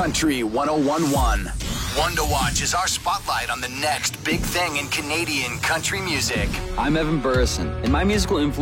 Country 1011. One to Watch is our spotlight on the next big thing in Canadian country music. I'm Evan Burrison, and my musical influence